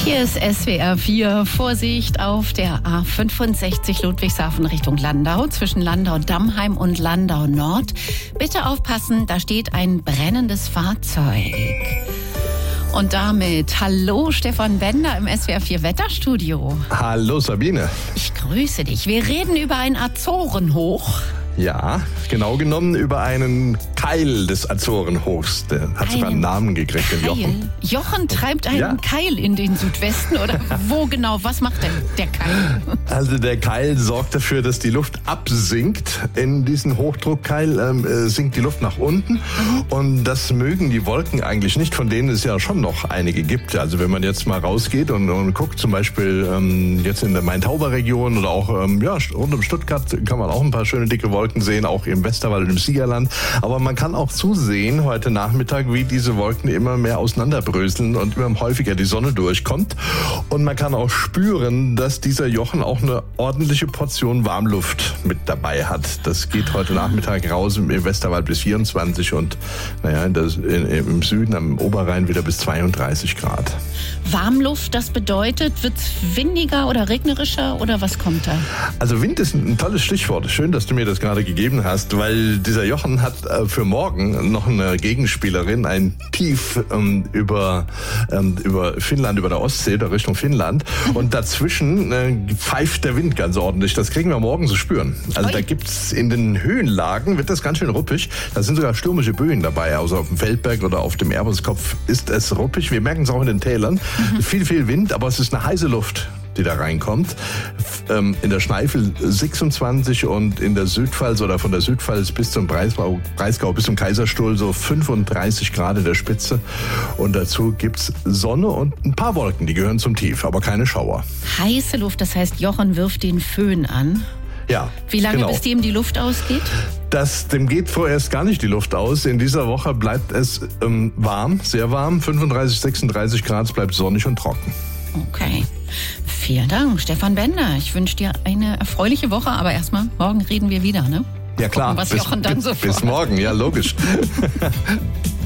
Hier ist SWR 4. Vorsicht auf der A65 Ludwigshafen Richtung Landau, zwischen Landau-Dammheim und Landau-Nord. Bitte aufpassen, da steht ein brennendes Fahrzeug. Und damit hallo Stefan Bender im SWR 4 Wetterstudio. Hallo Sabine. Ich grüße dich. Wir reden über ein Azorenhoch. Ja, genau genommen über einen Keil des Azorenhochs. Der hat sogar einen Namen gekriegt, den Jochen. Jochen treibt einen Keil in den Südwesten, oder wo genau? Was macht denn der Keil? Also der Keil sorgt dafür, dass die Luft absinkt. In diesen Hochdruckkeil sinkt die Luft nach unten. Und das mögen die Wolken eigentlich nicht, von denen es ja schon noch einige gibt. Also wenn man jetzt mal rausgeht und guckt, zum Beispiel jetzt in der Main-Tauber-Region oder auch rund um Stuttgart, kann man auch ein paar schöne dicke Wolken sehen, auch im Westerwald und im Siegerland. Aber man kann auch zusehen heute Nachmittag, wie diese Wolken immer mehr auseinanderbröseln und immer häufiger die Sonne durchkommt. Und man kann auch spüren, dass dieser Jochen auch eine ordentliche Portion Warmluft mit dabei hat. Das geht heute Nachmittag raus im Westerwald bis 24 und im Süden am Oberrhein wieder bis 32 Grad. Warmluft, das bedeutet, wird es windiger oder regnerischer oder was kommt da? Also Wind ist ein tolles Stichwort. Schön, dass du mir das gerade gegeben hast, weil dieser Jochen hat für morgen noch eine Gegenspielerin, ein Tief über Finnland, über der Ostsee, da Richtung Finnland. Und dazwischen pfeift der Wind ganz ordentlich. Das kriegen wir morgen zu spüren. Also da gibt's in den Höhenlagen, wird das ganz schön ruppig. Da sind sogar stürmische Böen dabei. Also auf dem Feldberg oder auf dem Erbuskopf ist es ruppig. Wir merken es auch in den Tälern. Viel Wind, aber es ist eine heiße Luft, die da reinkommt. In der Schneifel 26 und in der Südpfalz oder von der Südpfalz bis zum Breisgau bis zum Kaiserstuhl so 35 Grad in der Spitze. Und dazu gibt's Sonne und ein paar Wolken, die gehören zum Tief, aber keine Schauer. Heiße Luft, das heißt, Jochen wirft den Föhn an. Ja. Wie lange, bis dem die Luft ausgeht? Dem geht vorerst gar nicht die Luft aus. In dieser Woche bleibt es warm, sehr warm, 35, 36 Grad, es bleibt sonnig und trocken. Okay. Vielen Dank, Stefan Bender. Ich wünsche dir eine erfreuliche Woche, aber erstmal, morgen reden wir wieder, ne? Ja klar, gucken, was Jochen dann so bis morgen, ja logisch.